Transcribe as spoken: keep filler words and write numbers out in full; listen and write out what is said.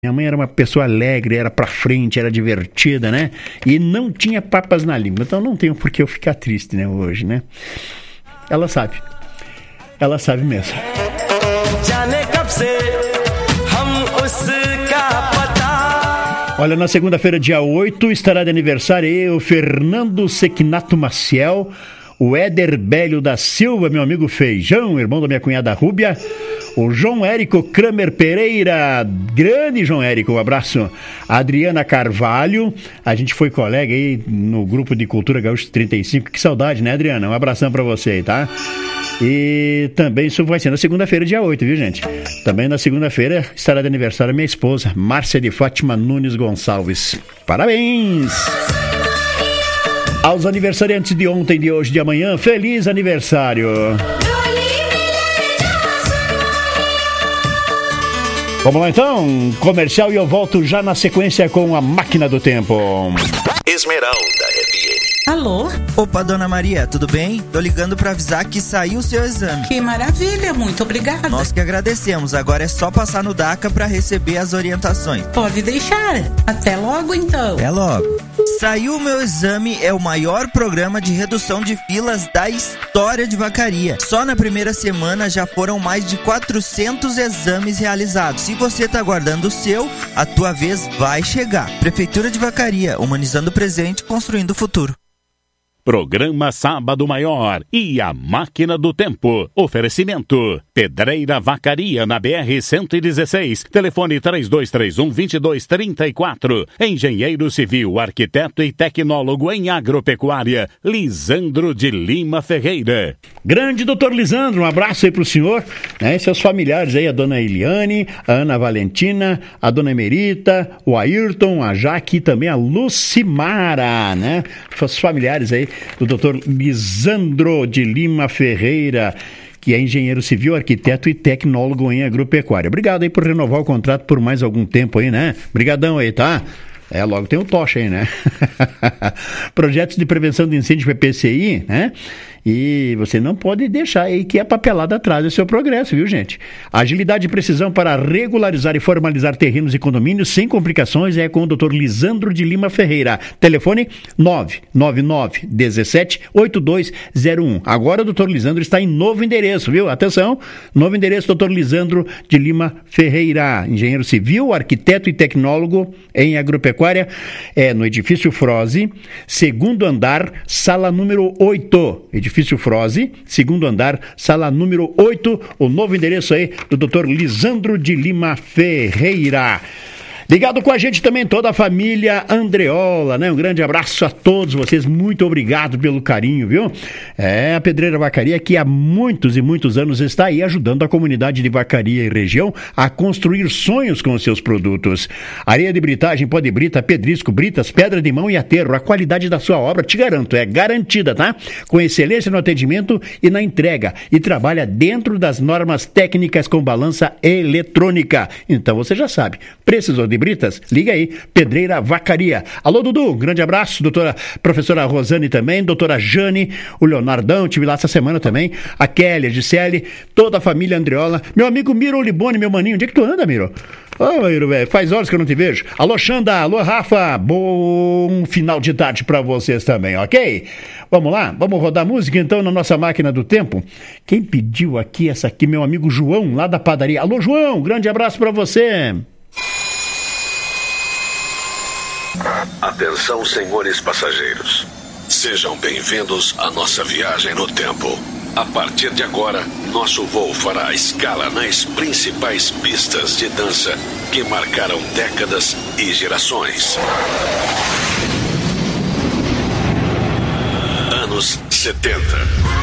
Minha mãe era uma pessoa alegre, era pra frente, era divertida, né? E não tinha papas na língua. Então não tenho por que eu ficar triste, né, hoje, né? Ela sabe. Ela sabe mesmo. Olha, na segunda-feira, dia oito, estará de aniversário aí o Fernando Sequinato Maciel, o Éder Bélio da Silva, meu amigo Feijão, irmão da minha cunhada Rúbia, o João Érico Kramer Pereira, grande João Érico, um abraço. A Adriana Carvalho, a gente foi colega aí no grupo de Cultura Gaúcha trinta e cinco, que saudade, né, Adriana? Um abração pra você aí, tá? E também isso vai ser na segunda-feira, dia oito, viu, gente? Também na segunda-feira estará de aniversário a minha esposa, Márcia de Fátima Nunes Gonçalves. Parabéns! Aos aniversariantes de ontem, de hoje, de amanhã, feliz aniversário! Vamos lá então, comercial, e eu volto já na sequência com a Máquina do Tempo. Esmeralda F M. Alô? Opa, dona Maria, tudo bem? Tô ligando pra avisar que saiu o seu exame. Que maravilha, muito obrigada. Nós que agradecemos, agora é só passar no DACA pra receber as orientações. Pode deixar, até logo então. Até logo. Saiu o meu exame, é o maior programa de redução de filas da história de Vacaria. Só na primeira semana já foram mais de quatrocentos exames realizados. Se você tá aguardando o seu, a tua vez vai chegar. Prefeitura de Vacaria, humanizando o presente, construindo o futuro. Programa Sábado Maior e a Máquina do Tempo. Oferecimento: Pedreira Vacaria na B R cento e dezesseis. Telefone três dois três um, dois dois três quatro. Engenheiro Civil, arquiteto e tecnólogo em agropecuária, Lisandro de Lima Ferreira. Grande doutor Lisandro, um abraço aí pro senhor, né? E seus familiares aí, a dona Eliane, a Ana Valentina, a dona Emerita, o Ayrton, a Jaque e também a Lucimara, né? Os familiares aí do doutor Lisandro de Lima Ferreira, que é engenheiro civil, arquiteto e tecnólogo em agropecuária. Obrigado aí por renovar o contrato por mais algum tempo aí, né? Obrigadão aí, tá? É, logo tem o Tocha aí, né? Projetos de prevenção de incêndio P P C I, né? E você não pode deixar aí que a papelada atrase o seu progresso, viu, gente? Agilidade e precisão para regularizar e formalizar terrenos e condomínios sem complicações é com o doutor Lisandro de Lima Ferreira. Telefone nove nove nove um sete oito dois zero um. Agora o doutor Lisandro está em novo endereço, viu? Atenção, novo endereço, doutor Lisandro de Lima Ferreira, engenheiro civil, arquiteto e tecnólogo em agropecuária, é no edifício Froze, segundo andar, sala número oito. Edifício Froze, segundo andar, sala número oito, o novo endereço aí do doutor Lisandro de Lima Ferreira. Ligado com a gente também toda a família Andreola, né? Um grande abraço a todos vocês, muito obrigado pelo carinho, viu? É a Pedreira Vacaria que há muitos e muitos anos está aí ajudando a comunidade de Vacaria e região a construir sonhos com os seus produtos. Areia de britagem, pó de brita, pedrisco, britas, pedra de mão e aterro. A qualidade da sua obra, te garanto, é garantida, tá? Com excelência no atendimento e na entrega. E trabalha dentro das normas técnicas com balança eletrônica. Então você já sabe, precisou de britas? Liga aí, Pedreira Vacaria. Alô, Dudu, grande abraço, doutora professora Rosane também, doutora Jane, o Leonardão, tive lá essa semana também, a Kelly, a Gisele, toda a família Andreola, meu amigo Miro Liboni, meu maninho, onde é que tu anda, Miro? Ô, oh, Miro, velho, faz horas que eu não te vejo. Alô, Xanda, alô, Rafa, bom final de tarde pra vocês também, ok? Vamos lá, vamos rodar música então na nossa máquina do tempo. Quem pediu aqui essa aqui, meu amigo João, lá da padaria. Alô, João, grande abraço pra você. Atenção, senhores passageiros. Sejam bem-vindos à nossa viagem no tempo. A partir de agora, nosso voo fará escala nas principais pistas de dança que marcaram décadas e gerações. Anos setenta.